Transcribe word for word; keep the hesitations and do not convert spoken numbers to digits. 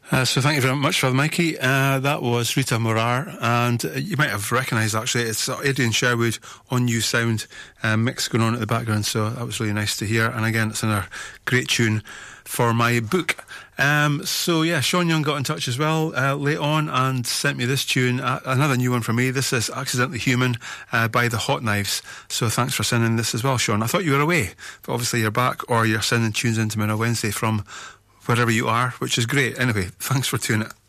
Uh, so thank you very much for the Mikey. Uh, that was Rita Morar, and uh, you might have recognised actually it's uh, Adrian Sherwood on New Sound uh, mix going on at the background, so that was really nice to hear. And again, it's another great tune for my book. Um, so yeah, Sean Young got in touch as well uh, late on and sent me this tune, uh, another new one for me. This is Accidentally Human uh, by the Hot Knives. So thanks for sending this as well, Sean. I thought you were away, but obviously you're back, or you're sending tunes into me on a Wednesday from wherever you are, which is great. Anyway, thanks for tuning it.